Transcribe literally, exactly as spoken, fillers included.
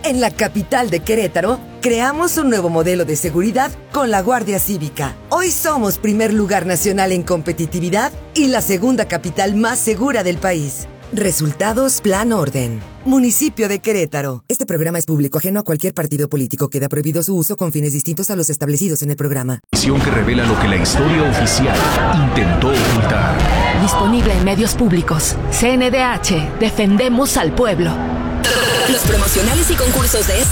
En la capital de Querétaro, creamos un nuevo modelo de seguridad con la Guardia Cívica. Hoy somos primer lugar nacional en competitividad y la segunda capital más segura del país. Resultados Plan Orden. Municipio de Querétaro. Este programa es público, ajeno a cualquier partido político. Queda prohibido su uso con fines distintos a los establecidos en el programa. Visión que revela lo que la historia oficial intentó ocultar. Disponible en medios públicos. C N D H. Defendemos al pueblo. Los promocionales y concursos de este